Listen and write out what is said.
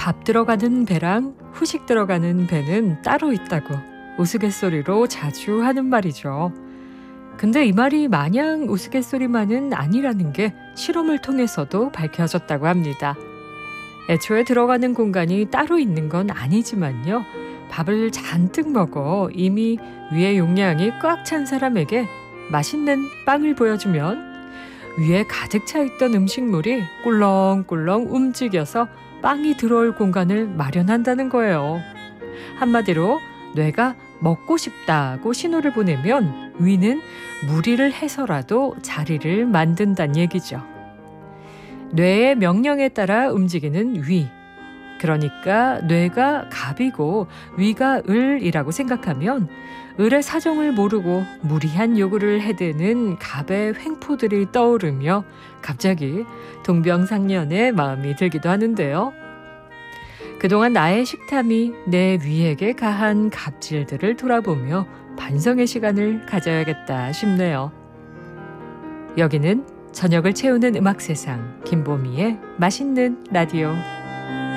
밥 들어가는 배랑 후식 들어가는 배는 따로 있다고 우스갯소리로 자주 하는 말이죠. 근데 이 말이 마냥 우스갯소리만은 아니라는 게 실험을 통해서도 밝혀졌다고 합니다. 애초에 들어가는 공간이 따로 있는 건 아니지만요. 밥을 잔뜩 먹어 이미 위의 용량이 꽉 찬 사람에게 맛있는 빵을 보여주면 위에 가득 차 있던 음식물이 꿀렁꿀렁 움직여서 빵이 들어올 공간을 마련한다는 거예요. 한마디로 뇌가 먹고 싶다고 신호를 보내면 위는 무리를 해서라도 자리를 만든다는 얘기죠. 뇌의 명령에 따라 움직이는 위. 그러니까 뇌가 갑이고 위가 을이라고 생각하면 을의 사정을 모르고 무리한 요구를 해대는 갑의 횡포들이 떠오르며 갑자기 동병상련의 마음이 들기도 하는데요. 그동안 나의 식탐이 내 위에게 가한 갑질들을 돌아보며 반성의 시간을 가져야겠다 싶네요. 여기는 저녁을 채우는 음악 세상 김보미의 맛있는 라디오.